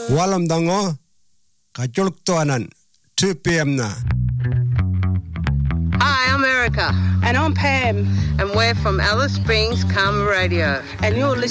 Walam dango kajuluk tuanan 2 p.m. na. Hi, I'm Erica. And I'm Pam. And we're from Alice Springs Karma Radio. And you're listening